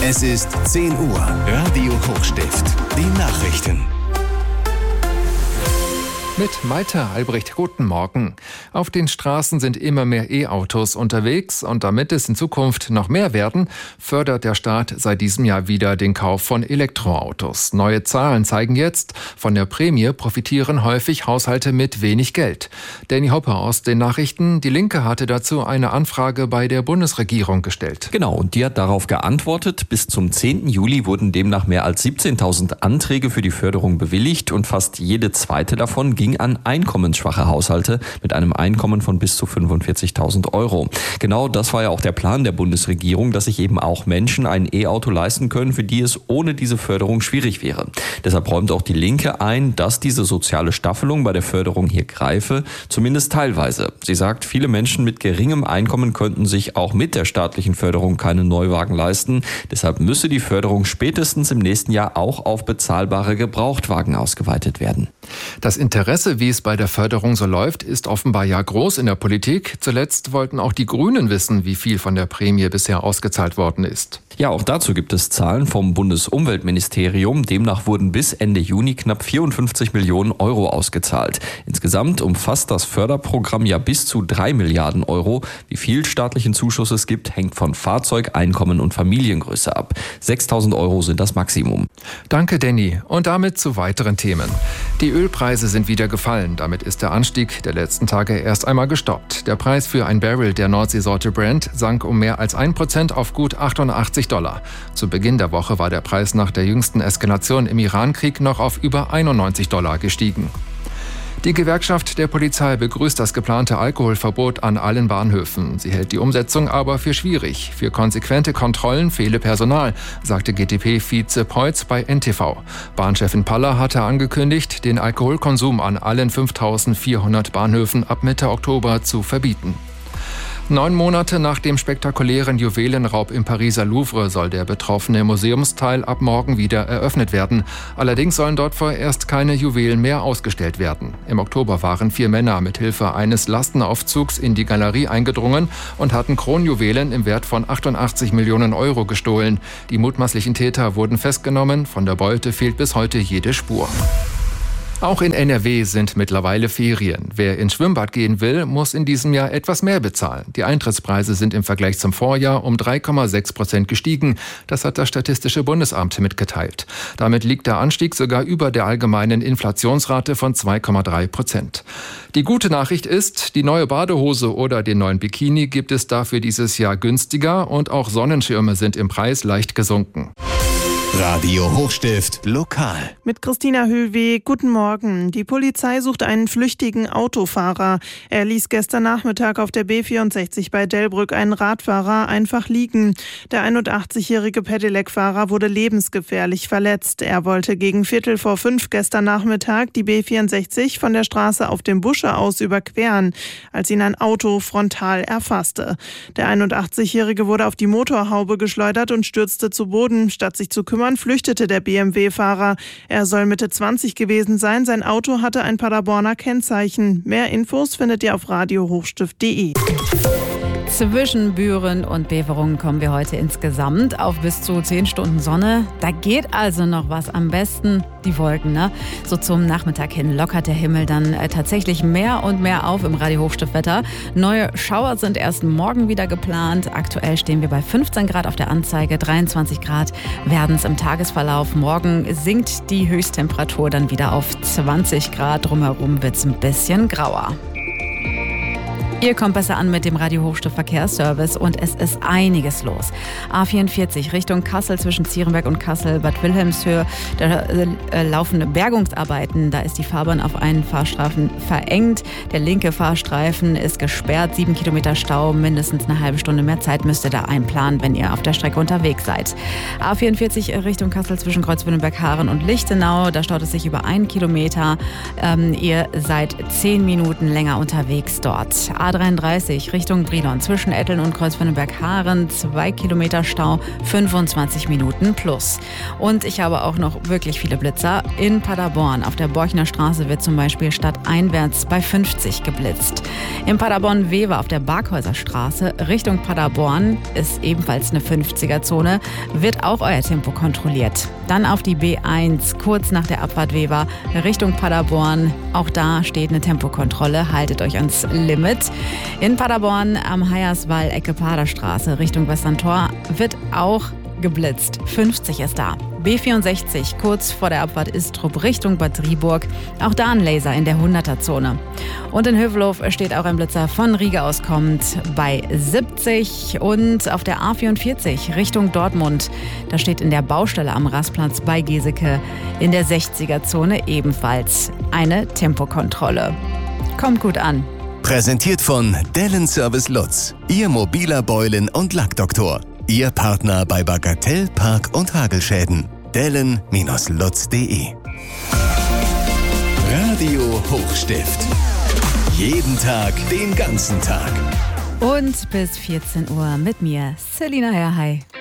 Es ist 10 Uhr. Radio Hochstift. Die Nachrichten. Mit Malte Albrecht, guten Morgen. Auf den Straßen sind immer mehr E-Autos unterwegs und damit es in Zukunft noch mehr werden, fördert der Staat seit diesem Jahr wieder den Kauf von Elektroautos. Neue Zahlen zeigen jetzt, von der Prämie profitieren häufig Haushalte mit wenig Geld. Danny Hopper aus den Nachrichten. Die Linke hatte dazu eine Anfrage bei der Bundesregierung gestellt. Genau, und die hat darauf geantwortet. Bis zum 10. Juli wurden demnach mehr als 17.000 Anträge für die Förderung bewilligt und fast jede zweite davon ging an einkommensschwache Haushalte mit einem Einkommen von bis zu 45.000 Euro. Genau das war ja auch der Plan der Bundesregierung, dass sich eben auch Menschen ein E-Auto leisten können, für die es ohne diese Förderung schwierig wäre. Deshalb räumt auch die Linke ein, dass diese soziale Staffelung bei der Förderung hier greife, zumindest teilweise. Sie sagt, viele Menschen mit geringem Einkommen könnten sich auch mit der staatlichen Förderung keine Neuwagen leisten. Deshalb müsse die Förderung spätestens im nächsten Jahr auch auf bezahlbare Gebrauchtwagen ausgeweitet werden. Das Interesse, wie es bei der Förderung so läuft, ist offenbar ja groß in der Politik. Zuletzt wollten auch die Grünen wissen, wie viel von der Prämie bisher ausgezahlt worden ist. Ja, auch dazu gibt es Zahlen vom Bundesumweltministerium. Demnach wurden bis Ende Juni knapp 54 Millionen Euro ausgezahlt. Insgesamt umfasst das Förderprogramm ja bis zu 3 Milliarden Euro. Wie viel staatlichen Zuschuss es gibt, hängt von Fahrzeug, Einkommen und Familiengröße ab. 6.000 Euro sind das Maximum. Danke, Danny. Und damit zu weiteren Themen. Die Ölpreise sind wieder gefallen. Damit ist der Anstieg der letzten Tage erst einmal gestoppt. Der Preis für ein Barrel der Nordseesorte Brent sank um mehr als 1% auf gut $88. Zu Beginn der Woche war der Preis nach der jüngsten Eskalation im Iran-Krieg noch auf über $91 gestiegen. Die Gewerkschaft der Polizei begrüßt das geplante Alkoholverbot an allen Bahnhöfen. Sie hält die Umsetzung aber für schwierig. Für konsequente Kontrollen fehle Personal, sagte GdP-Vize Peutz bei NTV. Bahnchefin Paller hatte angekündigt, den Alkoholkonsum an allen 5.400 Bahnhöfen ab Mitte Oktober zu verbieten. 9 Monate nach dem spektakulären Juwelenraub im Pariser Louvre soll der betroffene Museumsteil ab morgen wieder eröffnet werden. Allerdings sollen dort vorerst keine Juwelen mehr ausgestellt werden. Im Oktober waren 4 Männer mit Hilfe eines Lastenaufzugs in die Galerie eingedrungen und hatten Kronjuwelen im Wert von 88 Millionen Euro gestohlen. Die mutmaßlichen Täter wurden festgenommen. Von der Beute fehlt bis heute jede Spur. Auch in NRW sind mittlerweile Ferien. Wer ins Schwimmbad gehen will, muss in diesem Jahr etwas mehr bezahlen. Die Eintrittspreise sind im Vergleich zum Vorjahr um 3,6% gestiegen. Das hat das Statistische Bundesamt mitgeteilt. Damit liegt der Anstieg sogar über der allgemeinen Inflationsrate von 2,3%. Die gute Nachricht ist, die neue Badehose oder den neuen Bikini gibt es dafür dieses Jahr günstiger und auch Sonnenschirme sind im Preis leicht gesunken. Radio Hochstift lokal. Mit Christina Höwe, guten Morgen. Die Polizei sucht einen flüchtigen Autofahrer. Er ließ gestern Nachmittag auf der B64 bei Delbrück einen Radfahrer einfach liegen. Der 81-jährige Pedelec-Fahrer wurde lebensgefährlich verletzt. Er wollte gegen 4:45 gestern Nachmittag die B64 von der Straße auf dem Busche aus überqueren, als ihn ein Auto frontal erfasste. Der 81-jährige wurde auf die Motorhaube geschleudert und stürzte zu Boden. Statt sich zu kümmern, flüchtete der BMW-Fahrer. Er soll Mitte 20 gewesen sein. Sein Auto hatte ein Paderborner Kennzeichen. Mehr Infos findet ihr auf radiohochstift.de. Zwischen Büren und Beverungen kommen wir heute insgesamt auf bis zu 10 Stunden Sonne. Da geht also noch was. Am besten die Wolken, ne? So zum Nachmittag hin lockert der Himmel dann tatsächlich mehr und mehr auf im Radio Hochstift-Wetter. Neue Schauer sind erst morgen wieder geplant. Aktuell stehen wir bei 15 Grad auf der Anzeige. 23 Grad werden es im Tagesverlauf. Morgen sinkt die Höchsttemperatur dann wieder auf 20 Grad. Drumherum wird es ein bisschen grauer. Ihr kommt besser an mit dem Radio Hochstift Verkehrsservice und es ist einiges los. A44 Richtung Kassel zwischen Zierenberg und Kassel, Bad Wilhelmshöhe. Da laufen Bergungsarbeiten. Da ist die Fahrbahn auf einen Fahrstreifen verengt. Der linke Fahrstreifen ist gesperrt. 7 Kilometer Stau, mindestens eine halbe Stunde mehr Zeit müsst ihr da einplanen, wenn ihr auf der Strecke unterwegs seid. A44 Richtung Kassel zwischen Kreuzwillenberg-Haaren und Lichtenau. Da staut es sich über 1 Kilometer. Ihr seid 10 Minuten länger unterwegs dort. A33 Richtung Brilon zwischen Etteln und Kreuzfördenberg-Haaren 2 Kilometer Stau, 25 Minuten plus. Und ich habe auch noch wirklich viele Blitzer. In Paderborn auf der Borchner Straße wird zum Beispiel stadteinwärts bei 50 geblitzt. In Paderborn-Wever auf der Barkhäuser Straße Richtung Paderborn ist ebenfalls eine 50er-Zone, wird auch euer Tempo kontrolliert. Dann auf die B1 kurz nach der Abfahrt Wever Richtung Paderborn. Auch da steht eine Tempokontrolle, haltet euch ans Limit. In Paderborn am Heierswall Ecke Paderstraße Richtung Westerntor wird auch geblitzt. 50 ist da. B64 kurz vor der Abfahrt Istrup Richtung Bad Driburg. Auch da ein Laser in der 100er-Zone. Und in Hövelhof steht auch ein Blitzer von Riga aus kommend bei 70. Und auf der A44 Richtung Dortmund, da steht in der Baustelle am Rastplatz bei Geseke in der 60er-Zone ebenfalls eine Tempokontrolle. Kommt gut an. Präsentiert von Dellen Service Lutz, Ihr mobiler Beulen- und Lackdoktor. Ihr Partner bei Bagatell, Park- und Hagelschäden. Dellen-lutz.de. Radio Hochstift. Jeden Tag, den ganzen Tag. Und bis 14 Uhr mit mir, Selina Herrhey.